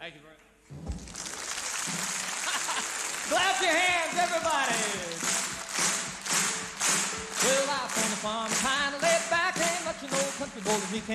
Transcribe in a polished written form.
Thank you very much. Clap your hands, everybody. Well, out on the farm, kind of laid back, ain't much an old country boy as me can.